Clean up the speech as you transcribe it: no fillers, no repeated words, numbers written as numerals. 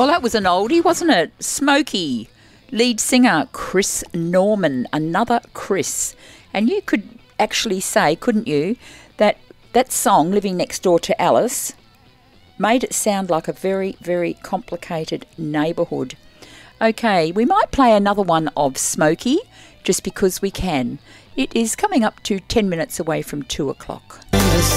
Well, that was an oldie, wasn't it? Smokey, lead singer Chris Norman, another Chris. And you could actually say, couldn't you, that that song, Living Next Door to Alice, made it sound like a very, very complicated neighbourhood. Okay, we might play another one of Smokey, just because we can. It is coming up to 10 minutes away from 2 o'clock.